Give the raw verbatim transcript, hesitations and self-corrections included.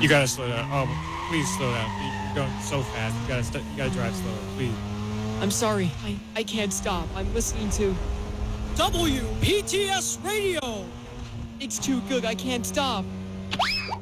You gotta slow down. Oh, please slow down. You're going so fast. You gotta st- you gotta drive slower, please. I'm sorry. I, I can't stop. I'm listening to W P T S Radio. It's too good. I can't stop.